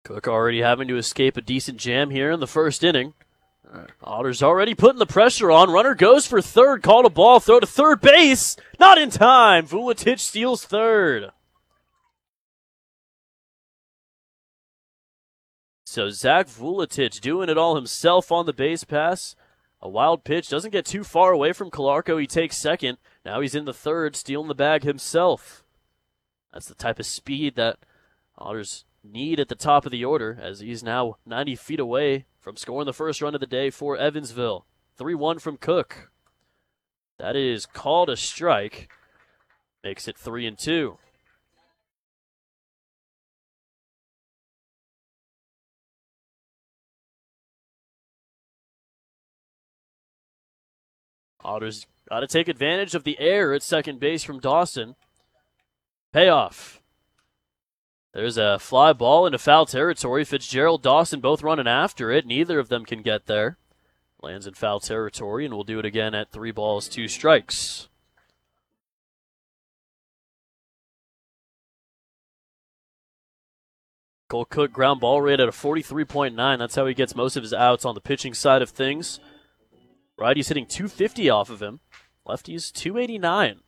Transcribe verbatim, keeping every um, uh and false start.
Cook already having to escape a decent jam here in the first inning. Otters already putting the pressure on. Runner goes for third. Called a ball. Throw to third base. Not in time. Vuletic steals third. So Zach Vuletic doing it all himself on the base pass. A wild pitch. Doesn't get too far away from Kolarko. He takes second. Now he's in the third, stealing the bag himself. That's the type of speed that Otters need at the top of the order, as he's now ninety feet away from scoring the first run of the day for Evansville. three one from Cook. That is called a strike. Makes it three and two. Otters got to take advantage of the air at second base from Dawson. Payoff. There's a fly ball into foul territory. Fitzgerald, Dawson both running after it. Neither of them can get there. Lands in foul territory, and we'll do it again at three balls, two strikes. Cole Cook ground ball rate at a forty-three point nine. That's how he gets most of his outs on the pitching side of things. Righty's hitting two fifty off of him. Lefty's two eighty-nine.